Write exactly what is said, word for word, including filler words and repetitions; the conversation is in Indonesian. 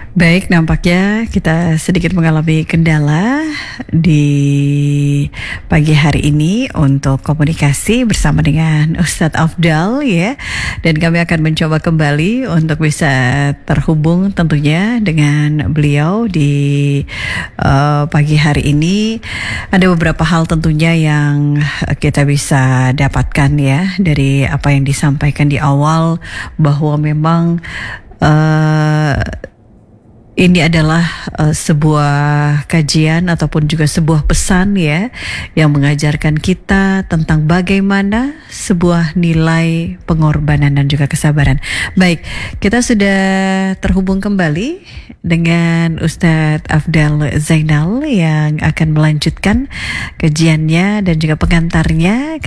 Baik, nampaknya kita sedikit mengalami kendala di pagi hari ini untuk komunikasi bersama dengan Ustadz Afdal ya. Dan kami akan mencoba kembali untuk bisa terhubung tentunya dengan beliau di uh, pagi hari ini. Ada beberapa hal tentunya yang kita bisa dapatkan ya dari apa yang disampaikan di awal, bahwa memang uh, ini adalah uh, sebuah kajian ataupun juga sebuah pesan ya, yang mengajarkan kita tentang bagaimana sebuah nilai pengorbanan dan juga kesabaran. Baik, kita sudah terhubung kembali dengan Ustadz Afdal Zainal yang akan melanjutkan kajiannya dan juga pengantarnya.